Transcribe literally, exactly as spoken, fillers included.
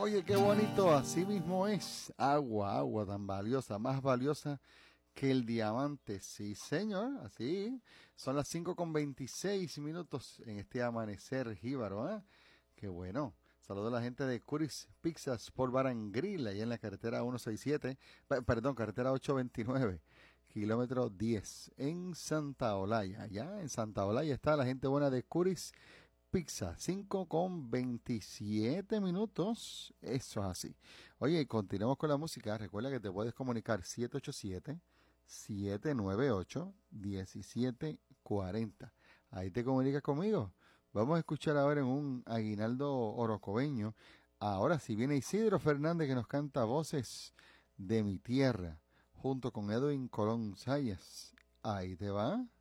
Oye, qué bonito, así mismo es. Agua, agua tan valiosa, más valiosa que el diamante. Sí, señor, así. Son las cinco con veintiséis minutos en este amanecer jíbaro, ¿eh? Qué bueno. Saludo a la gente de Curis Pizzas por Bar and Grill, allá en la carretera ciento sesenta y siete, pe- perdón, carretera ochocientos veintinueve, kilómetro diez, en Santa Olaya. Allá en Santa Olaya está la gente buena de Curis Pizza, cinco con veintisiete minutos. Eso es así. Oye, continuamos con la música. Recuerda que te puedes comunicar siete ocho siete, siete nueve ocho, uno siete cuatro cero. Ahí te comunicas conmigo. Vamos a escuchar ahora en un aguinaldo orocobeño. Ahora sí viene Isidro Fernández que nos canta Voces de mi Tierra, junto con Edwin Colón Sayas. Ahí te va.